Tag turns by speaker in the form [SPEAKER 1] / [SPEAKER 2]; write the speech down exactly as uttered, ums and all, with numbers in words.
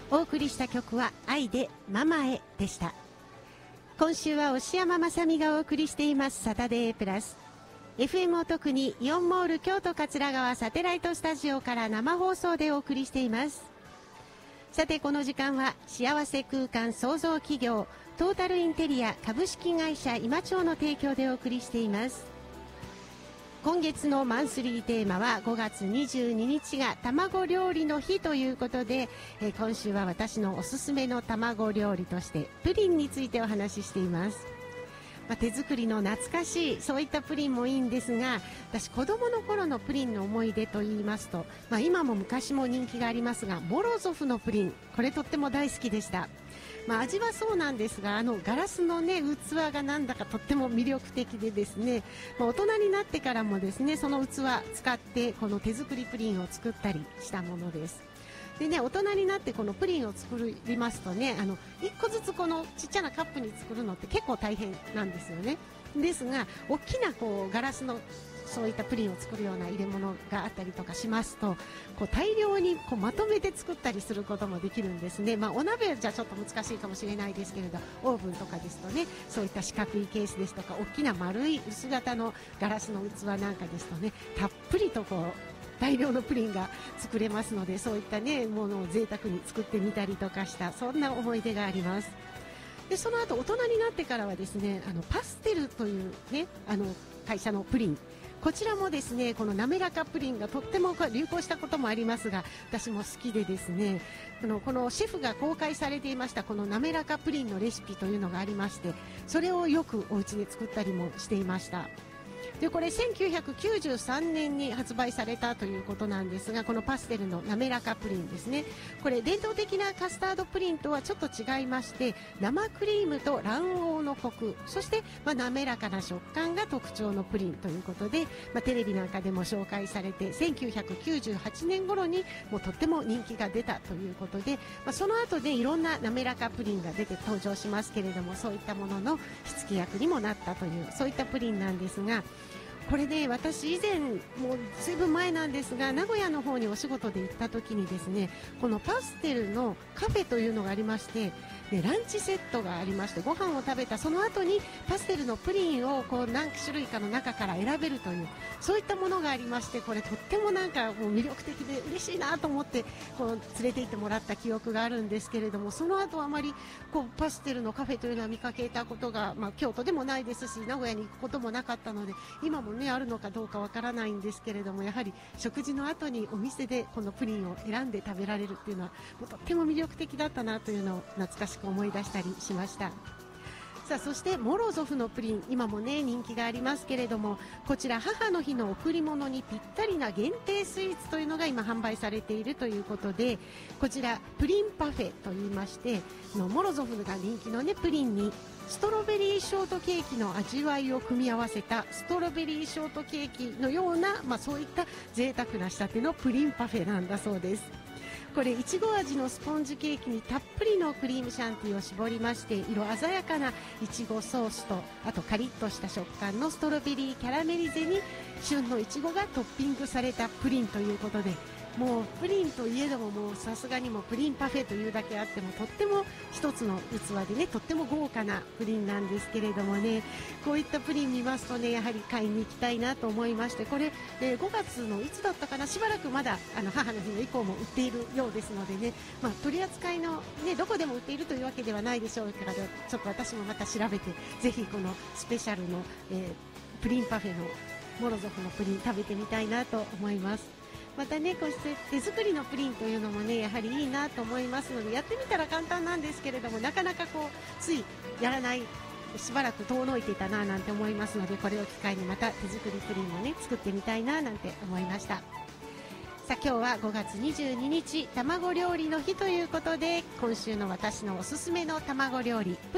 [SPEAKER 1] お送りした曲は愛でママへでした。今週は押山まさみがお送りしていますサタデープラス。 エフエム を特にイオンモール京都桂川サテライトスタジオから生放送でお送りしています。さてこの時間は幸せ空間創造企業トータルインテリア株式会社今町の提供でお送りしています。今月のマンスリーテーマはごがつにじゅうににちが卵料理の日ということで、えー、今週は私のおすすめの卵料理としてプリンについてお話ししています。まあ、手作りの懐かしいそういったプリンもいいんですが、私子供の頃のプリンの思い出といいますと、まあ、今も昔も人気がありますがモロゾフのプリン、これとっても大好きでした。まあ、味はそうなんですが、あのガラスの、ね、器がなんだかとっても魅力的でですね、まあ、大人になってからもですねその器使ってこの手作りプリンを作ったりしたものです。でね、大人になってこのプリンを作りますとね、あのいっこずつこのちっちゃなカップに作るのって結構大変なんですよね。ですが大きなこうガラスのそういったプリンを作るような入れ物があったりとかしますと、こう大量にこうまとめて作ったりすることもできるんですね。まあ、お鍋じゃちょっと難しいかもしれないですけれど、オーブンとかですとね、そういった四角いケースですとか大きな丸い薄型のガラスの器なんかですとね、たっぷりとこう大量のプリンが作れますので、そういったねものを贅沢に作ってみたりとかした、そんな思い出があります。でその後大人になってからはですね、あのパステルというねあの会社のプリン、こちらもですねこの滑らかプリンがとっても流行したこともありますが、私も好きでですね、このこのシェフが公開されていましたこの滑らかプリンのレシピというのがありまして、それをよくお家で作ったりもしていました。でこれせんきゅうひゃくきゅうじゅうさんねんに発売されたということなんですが、このパステルの滑らかプリンですね、これ伝統的なカスタードプリンとはちょっと違いまして、生クリームと卵黄のコク、そして、まあ、滑らかな食感が特徴のプリンということで、まあ、テレビなんかでも紹介されてせんきゅうひゃくきゅうじゅうはちねん頃にもうとっても人気が出たということで、まあ、その後でいろんな滑らかプリンが出て登場しますけれども、そういったものの火付け役にもなったというそういったプリンなんですが、これね私以前もうずいぶん前なんですが名古屋の方にお仕事で行った時にですね、このパステルのカフェというのがありまして、でランチセットがありまして、ご飯を食べたその後にパステルのプリンをこう何種類かの中から選べるという、そういったものがありまして、これとってもなんかもう魅力的で嬉しいなと思ってこう連れて行ってもらった記憶があるんですけれども、その後あまりこうパステルのカフェというのは見かけたことが、まあ、京都でもないですし名古屋に行くこともなかったので、今もねあるのかどうかわからないんですけれども、やはり食事の後にお店でこのプリンを選んで食べられるっていうのはもうとっても魅力的だったなというのを懐かしく思い出したりしました。さあそしてモロゾフのプリン、今もね人気がありますけれども、こちら母の日の贈り物にぴったりな限定スイーツというのが今販売されているということで、こちらプリンパフェといいまして、のモロゾフが人気のねプリンにストロベリーショートケーキの味わいを組み合わせたストロベリーショートケーキのような、まあ、そういった贅沢な仕立てのプリンパフェなんだそうです。これいちご味のスポンジケーキにたっぷりのクリームシャンティを絞りまして、色鮮やかないちごソースと、あとカリッとした食感のストロベリーキャラメリゼに旬のいちごがトッピングされたプリンということで、もうプリンといえどももうさすがにもプリンパフェというだけあってもとっても一つの器でねとっても豪華なプリンなんですけれどもね、こういったプリン見ますとねやはり買いに行きたいなと思いまして、これ、えー、ごがつのいつだったかな、しばらくまだあの母の日の以降も売っているようですのでね、まあ、取り扱いの、ね、どこでも売っているというわけではないでしょうから、ちょっと私もまた調べてぜひこのスペシャルの、えー、プリンパフェのモロゾフのプリン食べてみたいなと思います。またねこうして手作りのプリンというのもねやはりいいなと思いますので、やってみたら簡単なんですけれども、なかなかこうついやらない、しばらく遠のいていたななんて思いますので、これを機会にまた手作りプリンをね作ってみたいななんて思いました。さあ今日はごがつにじゅうににち卵料理の日ということで、今週の私のおすすめの卵料理